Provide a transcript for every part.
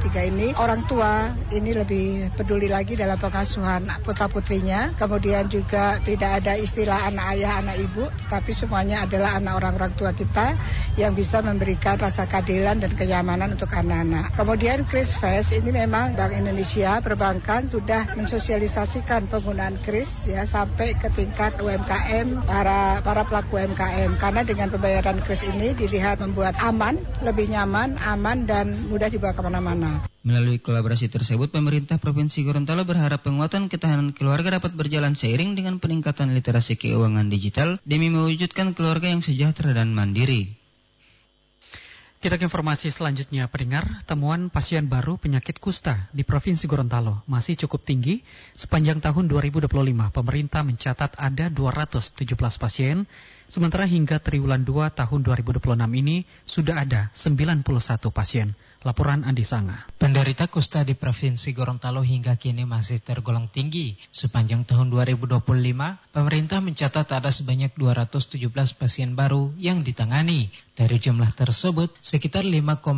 3 ini, orang tua ini lebih peduli lagi dalam pengasuhan putra-putrinya. Kemudian juga tidak ada istilah anak ayah, anak ibu, tapi semuanya adalah anak orang-orang tua kita yang bisa memberikan rasa keadilan dan kenyamanan untuk anak-anak. Kemudian Kris Fest ini memang Bank Indonesia Perbankan sudah mensosialisasikan penggunaan kris ya sampai ke tingkat UMKM, para pelaku UMKM, karena dengan pembayaran kris ini dilihat membuat aman, lebih nyaman, aman dan mudah dibawa kemana-mana. Melalui kolaborasi tersebut, pemerintah Provinsi Gorontalo berharap penguatan ketahanan keluarga dapat berjalan seiring dengan peningkatan literasi keuangan digital demi mewujudkan keluarga yang sejahtera dan mandiri. Kita ke informasi selanjutnya, pendengar. Temuan pasien baru penyakit kusta di Provinsi Gorontalo masih cukup tinggi. Sepanjang tahun 2025, pemerintah mencatat ada 217 pasien, sementara hingga triwulan 2 tahun 2026 ini sudah ada 91 pasien. Laporan Andi Sanga. Penderita kusta di Provinsi Gorontalo hingga kini masih tergolong tinggi. Sepanjang tahun 2025, pemerintah mencatat ada sebanyak 217 pasien baru yang ditangani. Dari jumlah tersebut, sekitar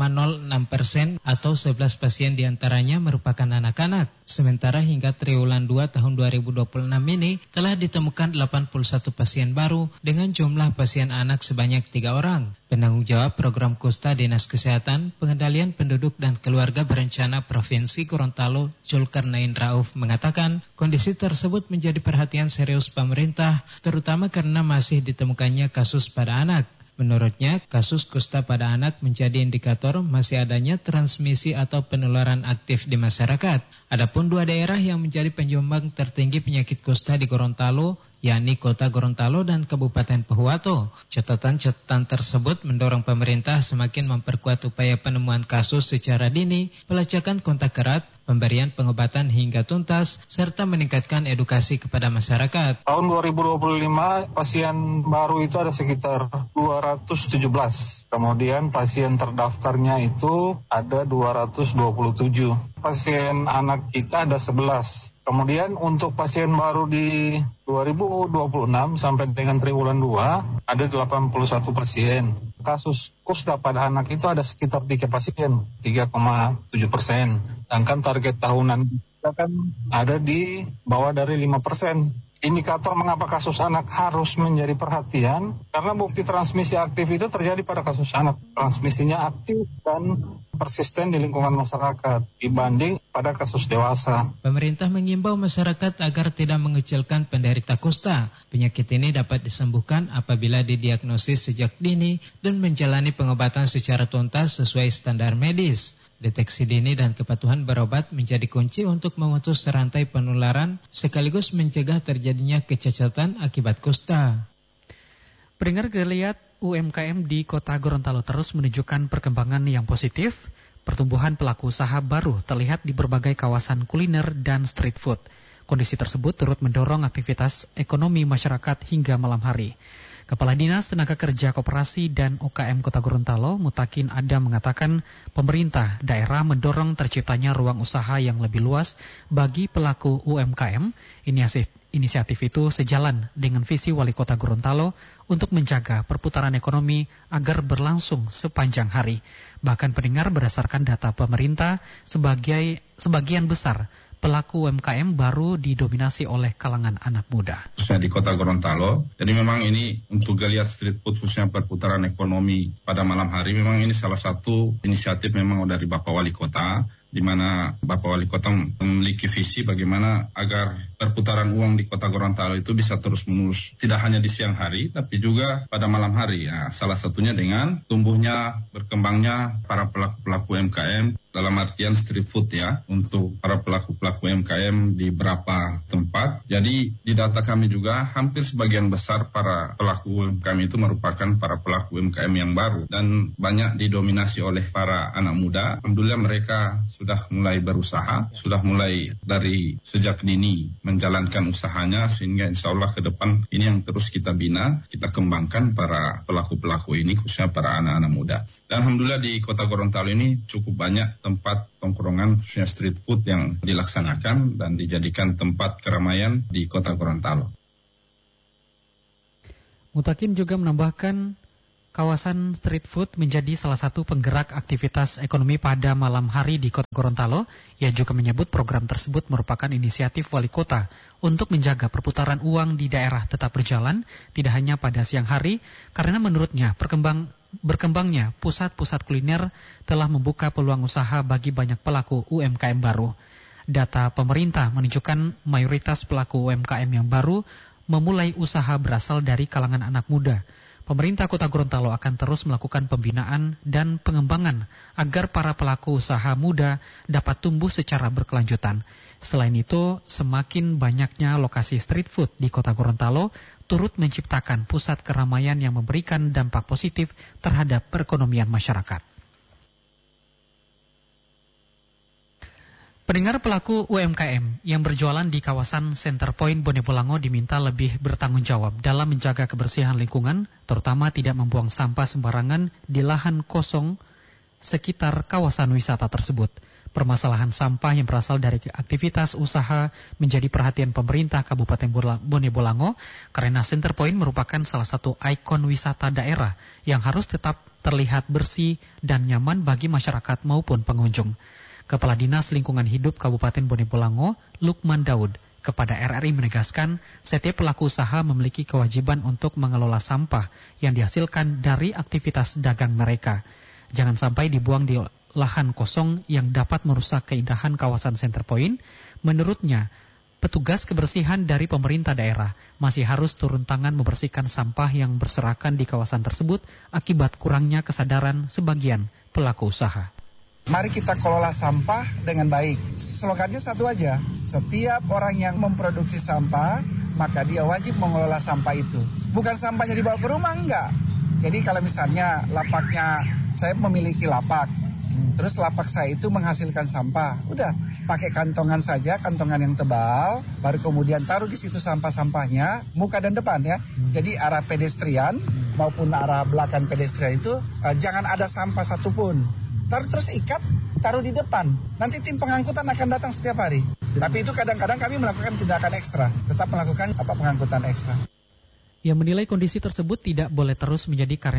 5,06% atau 11 pasien diantaranya merupakan anak-anak. Sementara hingga triwulan 2 tahun 2026 ini telah ditemukan 81 pasien baru dengan jumlah pasien anak sebanyak 3 orang. Penanggung jawab program kusta Dinas Kesehatan, Pengendalian Penduduk dan Keluarga Berencana Provinsi Gorontalo, Zulkarnain Rauf mengatakan kondisi tersebut menjadi perhatian serius pemerintah, terutama karena masih ditemukannya kasus pada anak. Menurutnya, kasus kusta pada anak menjadi indikator masih adanya transmisi atau penularan aktif di masyarakat. Adapun 2 daerah yang menjadi penyumbang tertinggi penyakit kusta di Gorontalo, yakni Kota Gorontalo dan Kabupaten Pohuwato. Catatan tersebut mendorong pemerintah semakin memperkuat upaya penemuan kasus secara dini, pelacakan kontak erat, pemberian pengobatan hingga tuntas, serta meningkatkan edukasi kepada masyarakat. Tahun 2025 pasien baru itu ada sekitar 217. Kemudian pasien terdaftarnya itu ada 227. Pasien anak kita ada 11. Kemudian untuk pasien baru di 2026 sampai dengan triwulan 2 ada 81 pasien. Kasus kusta pada anak itu ada sekitar 3 pasien, 3,7%. Sedangkan target tahunan kita kan ada di bawah dari 5%. Indikator mengapa kasus anak harus menjadi perhatian, karena bukti transmisi aktif itu terjadi pada kasus anak. Transmisinya aktif dan persisten di lingkungan masyarakat dibanding pada kasus dewasa. Pemerintah mengimbau masyarakat agar tidak mengecilkan penderita kusta. Penyakit ini dapat disembuhkan apabila didiagnosis sejak dini dan menjalani pengobatan secara tuntas sesuai standar medis. Deteksi dini dan kepatuhan berobat menjadi kunci untuk memutus rantai penularan sekaligus mencegah terjadinya kecacatan akibat kusta. Pendengar, geliat UMKM di Kota Gorontalo terus menunjukkan perkembangan yang positif. Pertumbuhan pelaku usaha baru terlihat di berbagai kawasan kuliner dan street food. Kondisi tersebut turut mendorong aktivitas ekonomi masyarakat hingga malam hari. Kepala Dinas Tenaga Kerja Koperasi dan UKM Kota Gorontalo, Mutakin Adam mengatakan pemerintah daerah mendorong terciptanya ruang usaha yang lebih luas bagi pelaku UMKM. Inisiatif itu sejalan dengan visi Wali Kota Gorontalo untuk menjaga perputaran ekonomi agar berlangsung sepanjang hari. Bahkan pendengar, berdasarkan data pemerintah, sebagian besar pelaku UMKM baru didominasi oleh kalangan anak muda. Khususnya di Kota Gorontalo. Jadi memang ini untuk geliat street food, khususnya perputaran ekonomi pada malam hari, memang ini salah satu inisiatif memang dari Bapak Wali Kota, di mana Bapak Wali Kota memiliki visi bagaimana agar perputaran uang di Kota Gorontalo itu bisa terus-menerus, tidak hanya di siang hari, tapi juga pada malam hari. Ya, salah satunya dengan tumbuhnya, berkembangnya para pelaku-pelaku UMKM, dalam artian street food ya, untuk para pelaku-pelaku UMKM di beberapa tempat. Jadi di data kami juga hampir sebagian besar para pelaku UMKM itu merupakan para pelaku UMKM yang baru dan banyak didominasi oleh para anak muda. Alhamdulillah mereka sudah mulai berusaha, sudah mulai dari sejak dini menjalankan usahanya, sehingga insya Allah ke depan ini yang terus kita bina, kita kembangkan para pelaku-pelaku ini, khususnya para anak-anak muda. Dan Alhamdulillah di Kota Gorontalo ini cukup banyak tempat tongkrongan, khususnya street food yang dilaksanakan dan dijadikan tempat keramaian di Kota Gorontalo. Mutakin juga menambahkan Kawasan street food menjadi salah satu penggerak aktivitas ekonomi pada malam hari di Kota Gorontalo. Ia juga menyebut program tersebut merupakan inisiatif wali kota untuk menjaga perputaran uang di daerah tetap berjalan, tidak hanya pada siang hari, karena menurutnya berkembangnya pusat-pusat kuliner telah membuka peluang usaha bagi banyak pelaku UMKM baru. Data pemerintah menunjukkan mayoritas pelaku UMKM yang baru memulai usaha berasal dari kalangan anak muda. Pemerintah Kota Gorontalo akan terus melakukan pembinaan dan pengembangan agar para pelaku usaha muda dapat tumbuh secara berkelanjutan. Selain itu, semakin banyaknya lokasi street food di Kota Gorontalo turut menciptakan pusat keramaian yang memberikan dampak positif terhadap perekonomian masyarakat. Pendengar, pelaku UMKM yang berjualan di kawasan Center Point Bone Bolango diminta lebih bertanggung jawab dalam menjaga kebersihan lingkungan, terutama tidak membuang sampah sembarangan di lahan kosong sekitar kawasan wisata tersebut. Permasalahan sampah yang berasal dari aktivitas usaha menjadi perhatian pemerintah Kabupaten Bone Bolango karena Center Point merupakan salah satu ikon wisata daerah yang harus tetap terlihat bersih dan nyaman bagi masyarakat maupun pengunjung. Kepala Dinas Lingkungan Hidup Kabupaten Bone Bolango, Lukman Daud, kepada RRI menegaskan setiap pelaku usaha memiliki kewajiban untuk mengelola sampah yang dihasilkan dari aktivitas dagang mereka. Jangan sampai dibuang di lahan kosong yang dapat merusak keindahan kawasan Center Point. Menurutnya, petugas kebersihan dari pemerintah daerah masih harus turun tangan membersihkan sampah yang berserakan di kawasan tersebut akibat kurangnya kesadaran sebagian pelaku usaha. Mari kita kelola sampah dengan baik. Slogannya satu aja. Setiap orang yang memproduksi sampah, maka dia wajib mengelola sampah itu. Bukan sampahnya dibawa ke rumah, enggak. Jadi kalau misalnya lapaknya, saya memiliki lapak. Terus lapak saya itu menghasilkan sampah. Udah, pakai kantongan saja, kantongan yang tebal. Baru kemudian taruh di situ sampah-sampahnya, muka dan depan ya. Jadi arah pedestrian maupun arah belakang pedestrian itu jangan ada sampah satupun. Terus ikat, taruh di depan. Nanti tim pengangkutan akan datang setiap hari. Tapi itu kadang-kadang kami melakukan tindakan ekstra. Tetap melakukan pengangkutan ekstra. Ia menilai kondisi tersebut tidak boleh terus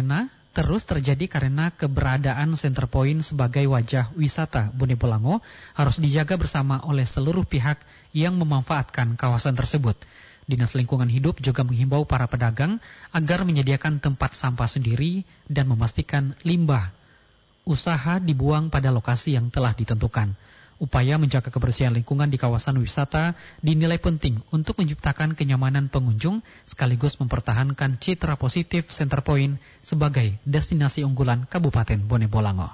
terjadi karena keberadaan Center Point sebagai wajah wisata Bone Bolango harus dijaga bersama oleh seluruh pihak yang memanfaatkan kawasan tersebut. Dinas Lingkungan Hidup juga menghimbau para pedagang agar menyediakan tempat sampah sendiri dan memastikan limbah usaha dibuang pada lokasi yang telah ditentukan. Upaya menjaga kebersihan lingkungan di kawasan wisata dinilai penting untuk menciptakan kenyamanan pengunjung sekaligus mempertahankan citra positif Center Point sebagai destinasi unggulan Kabupaten Bone Bolango.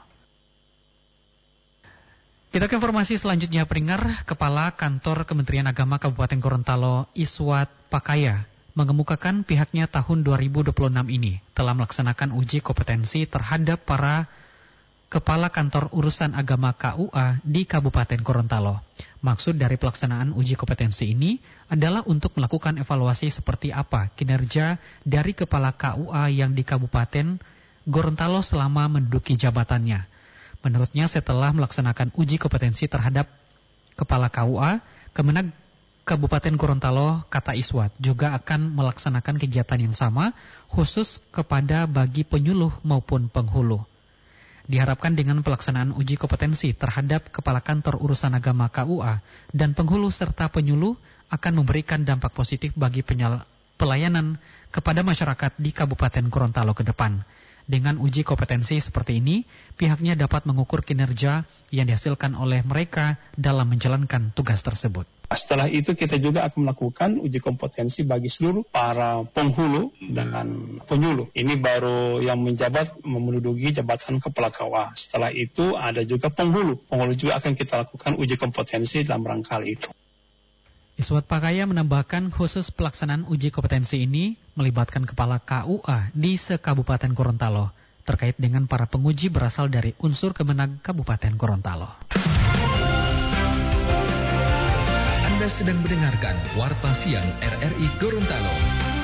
Kita ke informasi selanjutnya, pendengar. Kepala Kantor Kementerian Agama Kabupaten Gorontalo, Iswat Pakaya, mengemukakan pihaknya tahun 2026 ini telah melaksanakan uji kompetensi terhadap para Kepala Kantor Urusan Agama KUA di Kabupaten Gorontalo. Maksud dari pelaksanaan uji kompetensi ini adalah untuk melakukan evaluasi seperti apa kinerja dari Kepala KUA yang di Kabupaten Gorontalo selama menduduki jabatannya. Menurutnya setelah melaksanakan uji kompetensi terhadap Kepala KUA, Kemenag Kabupaten Gorontalo, kata Iswat, juga akan melaksanakan kegiatan yang sama khusus kepada bagi penyuluh maupun penghulu. Diharapkan dengan pelaksanaan uji kompetensi terhadap Kepala Kantor Urusan Agama KUA dan penghulu serta penyuluh akan memberikan dampak positif bagi pelayanan kepada masyarakat di Kabupaten Gorontalo ke depan. Dengan uji kompetensi seperti ini, pihaknya dapat mengukur kinerja yang dihasilkan oleh mereka dalam menjalankan tugas tersebut. Setelah itu kita juga akan melakukan uji kompetensi bagi seluruh para penghulu dan penyuluh. Ini baru yang menjabat menduduki jabatan Kepala KUA. Setelah itu ada juga penghulu. Penghulu juga akan kita lakukan uji kompetensi dalam rangka itu. Iswat Pakaya menambahkan khusus pelaksanaan uji kompetensi ini melibatkan Kepala KUA di se-Kabupaten Gorontalo terkait dengan para penguji berasal dari unsur Kemenag Kabupaten Gorontalo. Anda sedang mendengarkan Warta Siang RRI Gorontalo.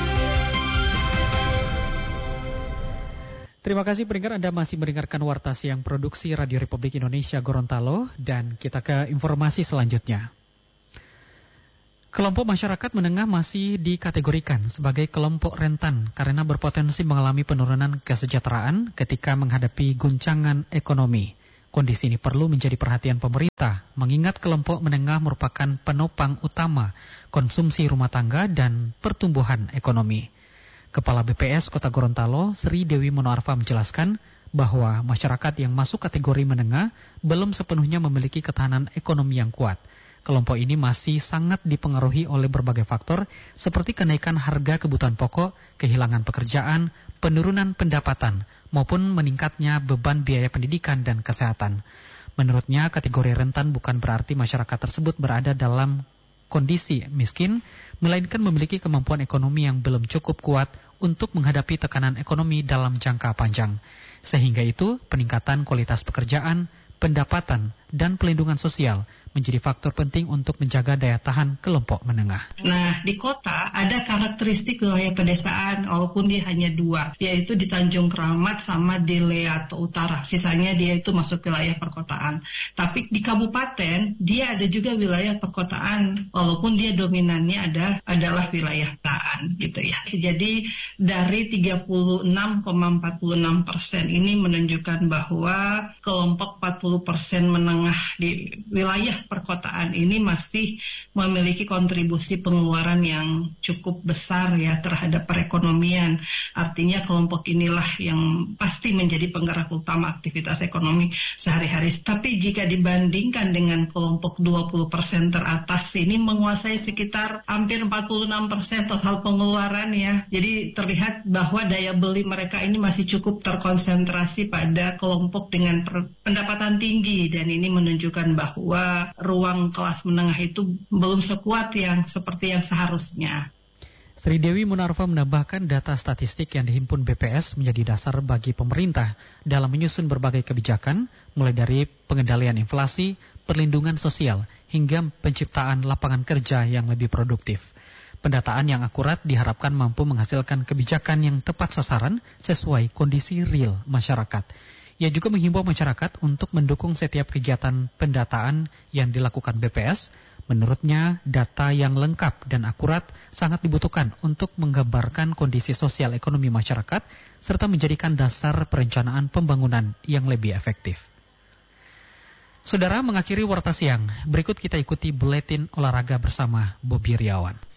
Terima kasih pendengar, Anda masih mendengarkan Warta Siang Produksi Radio Republik Indonesia Gorontalo, dan kita ke informasi selanjutnya. Kelompok masyarakat menengah masih dikategorikan sebagai kelompok rentan karena berpotensi mengalami penurunan kesejahteraan ketika menghadapi guncangan ekonomi. Kondisi ini perlu menjadi perhatian pemerintah, mengingat kelompok menengah merupakan penopang utama konsumsi rumah tangga dan pertumbuhan ekonomi. Kepala BPS Kota Gorontalo, Sri Dewi Monoarfa menjelaskan bahwa masyarakat yang masuk kategori menengah belum sepenuhnya memiliki ketahanan ekonomi yang kuat. Kelompok ini masih sangat dipengaruhi oleh berbagai faktor seperti kenaikan harga kebutuhan pokok, kehilangan pekerjaan, penurunan pendapatan, maupun meningkatnya beban biaya pendidikan dan kesehatan. Menurutnya, kategori rentan bukan berarti masyarakat tersebut berada dalam kondisi miskin, melainkan memiliki kemampuan ekonomi yang belum cukup kuat untuk menghadapi tekanan ekonomi dalam jangka panjang. Sehingga itu, peningkatan kualitas pekerjaan, pendapatan, dan pelindungan sosial menjadi faktor penting untuk menjaga daya tahan kelompok menengah. Nah, di kota ada karakteristik wilayah pedesaan, walaupun dia hanya 2, yaitu di Tanjung Keramat sama di Leato Utara. Sisanya dia itu masuk wilayah perkotaan. Tapi di kabupaten, dia ada juga wilayah perkotaan, walaupun dia dominannya adalah wilayah pedesaan, gitu ya. Jadi dari 36,46% ini menunjukkan bahwa kelompok 40% menengah di wilayah perkotaan ini masih memiliki kontribusi pengeluaran yang cukup besar ya terhadap perekonomian. Artinya kelompok inilah yang pasti menjadi penggerak utama aktivitas ekonomi sehari-hari. Tapi jika dibandingkan dengan kelompok 20% teratas ini menguasai sekitar hampir 46% total pengeluaran ya. Jadi terlihat bahwa daya beli mereka ini masih cukup terkonsentrasi pada kelompok dengan pendapatan tinggi, dan ini menunjukkan bahwa ruang kelas menengah itu belum sekuat yang seperti yang seharusnya. Sri Dewi Monoarfa menambahkan data statistik yang dihimpun BPS menjadi dasar bagi pemerintah dalam menyusun berbagai kebijakan, mulai dari pengendalian inflasi, perlindungan sosial, hingga penciptaan lapangan kerja yang lebih produktif. Pendataan yang akurat diharapkan mampu menghasilkan kebijakan yang tepat sasaran sesuai kondisi real masyarakat. Ia juga menghimbau masyarakat untuk mendukung setiap kegiatan pendataan yang dilakukan BPS. Menurutnya, data yang lengkap dan akurat sangat dibutuhkan untuk menggambarkan kondisi sosial ekonomi masyarakat, serta menjadikan dasar perencanaan pembangunan yang lebih efektif. Saudara, mengakhiri Warta Siang, berikut kita ikuti buletin olahraga bersama Bobi Riawan.